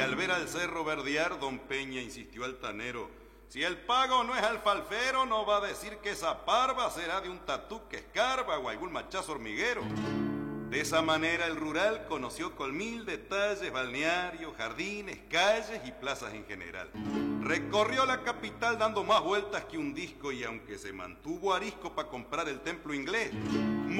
al ver al cerro verdear, don Peña insistió altanero: si el pago no es alfalfero, no va a decir que esa parva será de un tatú que escarba o algún machazo hormiguero. De esa manera el rural conoció con 1000 detalles balnearios, jardines, calles y plazas en general. Recorrió la capital dando más vueltas que un disco, y aunque se mantuvo arisco para comprar el templo inglés,